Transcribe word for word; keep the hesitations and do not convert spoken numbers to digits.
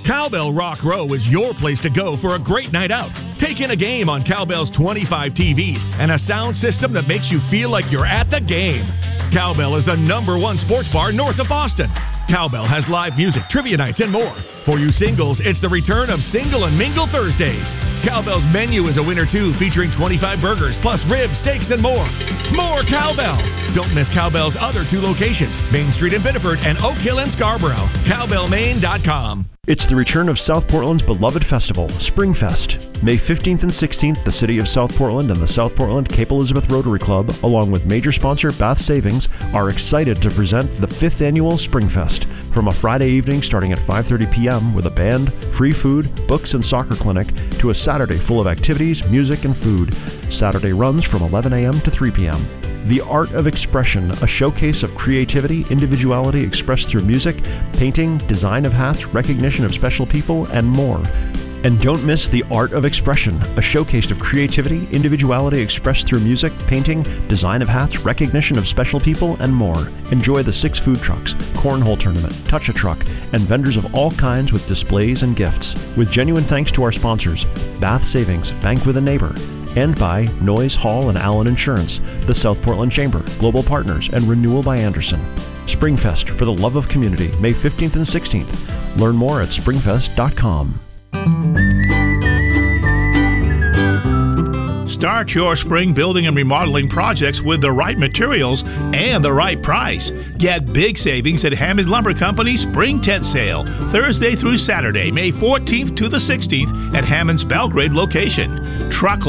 Cowbell Rock Row is your place to go for a great night out. Take in a game on Cowbell's twenty-five T Vs and a sound system that makes you feel like you're at the game. Cowbell is the number one sports bar north of Boston. Cowbell has live music, trivia nights, and more. For you singles, it's the return of Single and Mingle Thursdays. Cowbell's menu is a winner too, featuring twenty-five burgers, plus ribs, steaks, and more. More Cowbell! Don't miss Cowbell's other two locations, Main Street in Biddeford and Oak Hill in Scarborough. cowbell maine dot com. It's the return of South Portland's beloved festival, Springfest. May fifteenth and sixteenth, the City of South Portland and the South Portland Cape Elizabeth Rotary Club, along with major sponsor Bath Savings, are excited to present the fifth annual Springfest. From a Friday evening starting at five thirty p.m. with a band, free food, books, and soccer clinic, to a Saturday full of activities, music, and food. Saturday runs from eleven a.m. to three p.m. The Art of Expression, a showcase of creativity, individuality expressed through music, painting, design of hats, recognition of special people, and more. And don't miss The Art of Expression, a showcase of creativity, individuality expressed through music, painting, design of hats, recognition of special people, and more. Enjoy the six food trucks, cornhole tournament, touch-a-truck, and vendors of all kinds with displays and gifts. With genuine thanks to our sponsors, Bath Savings, Bank with a Neighbor, and by Noyes, Hall, and Allen Insurance, the South Portland Chamber, Global Partners, and Renewal by Anderson. Springfest for the love of community, May fifteenth and sixteenth. Learn more at springfest dot com. Start your spring building and remodeling projects with the right materials and the right price. Get big savings at Hammond Lumber Company Spring Tent Sale, Thursday through Saturday, May fourteenth to the sixteenth at Hammond's Belgrade location. Truck